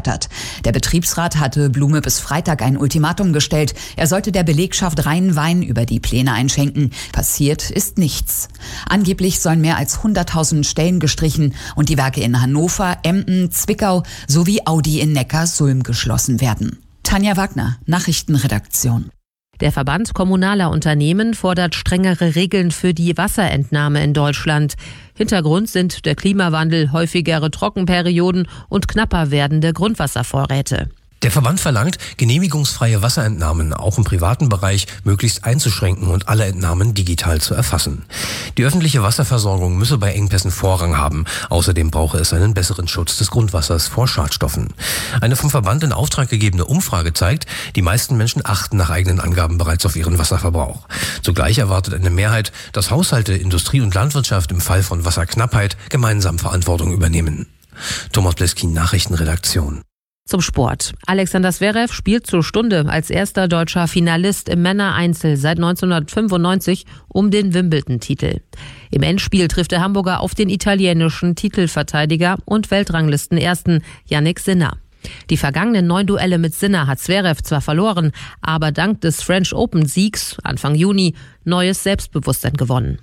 gescheitert. Der Betriebsrat hatte Blume bis Freitag ein Ultimatum gestellt. Er sollte der Belegschaft reinen Wein über die Pläne einschenken. Passiert ist nichts. Angeblich sollen mehr als 100.000 Stellen gestrichen und die Werke in Hannover, Emden, Zwickau sowie Audi in Neckarsulm geschlossen werden. Tanja Wagner, Nachrichtenredaktion. Der Verband kommunaler Unternehmen fordert strengere Regeln für die Wasserentnahme in Deutschland. Hintergrund sind der Klimawandel, häufigere Trockenperioden und knapper werdende Grundwasservorräte. Der Verband verlangt, genehmigungsfreie Wasserentnahmen auch im privaten Bereich möglichst einzuschränken und alle Entnahmen digital zu erfassen. Die öffentliche Wasserversorgung müsse bei Engpässen Vorrang haben. Außerdem brauche es einen besseren Schutz des Grundwassers vor Schadstoffen. Eine vom Verband in Auftrag gegebene Umfrage zeigt, die meisten Menschen achten nach eigenen Angaben bereits auf ihren Wasserverbrauch. Zugleich erwartet eine Mehrheit, dass Haushalte, Industrie und Landwirtschaft im Fall von Wasserknappheit gemeinsam Verantwortung übernehmen. Thomas Bleskin, Nachrichtenredaktion. Zum Sport. Alexander Zverev spielt zur Stunde als erster deutscher Finalist im Männereinzel seit 1995 um den Wimbledon-Titel. Im Endspiel trifft der Hamburger auf den italienischen Titelverteidiger und Weltranglistenersten Jannik Sinner. Die vergangenen 9 Duelle mit Sinner hat Zverev zwar verloren, aber dank des French Open-Siegs Anfang Juni neues Selbstbewusstsein gewonnen.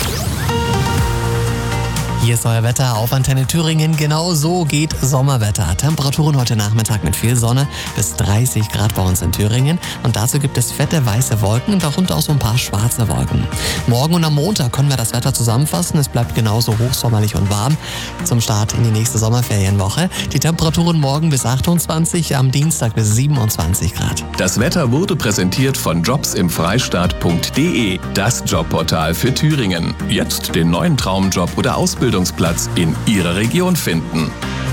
Hier ist euer Wetter auf Antenne Thüringen. Genau so geht Sommerwetter. Temperaturen heute Nachmittag mit viel Sonne bis 30 Grad bei uns in Thüringen. Und dazu gibt es fette weiße Wolken und darunter auch so ein paar schwarze Wolken. Morgen und am Montag können wir das Wetter zusammenfassen. Es bleibt genauso hochsommerlich und warm zum Start in die nächste Sommerferienwoche. Die Temperaturen morgen bis 28, am Dienstag bis 27 Grad. Das Wetter wurde präsentiert von jobsimfreistaat.de, das Jobportal für Thüringen. Jetzt den neuen Traumjob oder Ausbildungsplatz in Ihrer Region finden.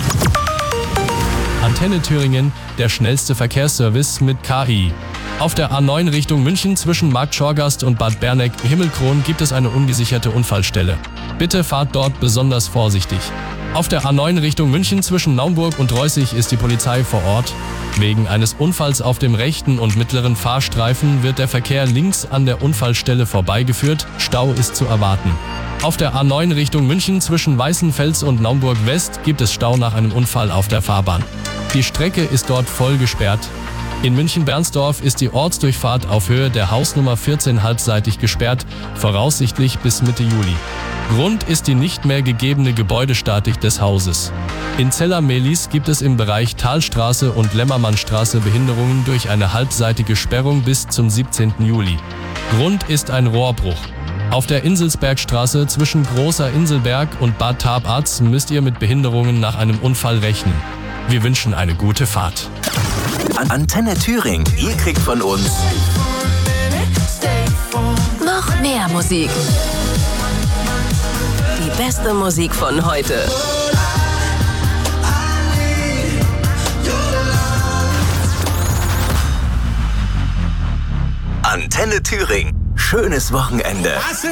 Antenne Thüringen, der schnellste Verkehrsservice mit KI. Auf der A9 Richtung München zwischen Markt Schorgast und Bad Berneck-Himmelkron gibt es eine ungesicherte Unfallstelle. Bitte fahrt dort besonders vorsichtig. Auf der A9 Richtung München zwischen Naumburg und Reußig ist die Polizei vor Ort. Wegen eines Unfalls auf dem rechten und mittleren Fahrstreifen wird der Verkehr links an der Unfallstelle vorbeigeführt. Stau ist zu erwarten. Auf der A9 Richtung München zwischen Weißenfels und Naumburg West gibt es Stau nach einem Unfall auf der Fahrbahn. Die Strecke ist dort voll gesperrt. In München-Bernsdorf ist die Ortsdurchfahrt auf Höhe der Hausnummer 14 halbseitig gesperrt, voraussichtlich bis Mitte Juli. Grund ist die nicht mehr gegebene Gebäudestatik des Hauses. In Zella-Mehlis gibt es im Bereich Talstraße und Lämmermannstraße Behinderungen durch eine halbseitige Sperrung bis zum 17. Juli. Grund ist ein Rohrbruch. Auf der Inselsbergstraße zwischen Großer Inselberg und Bad Tabatz müsst ihr mit Behinderungen nach einem Unfall rechnen. Wir wünschen eine gute Fahrt. Antenne Thüringen, ihr kriegt von uns noch mehr Musik. Die beste Musik von heute. Antenne Thüringen. Schönes Wochenende.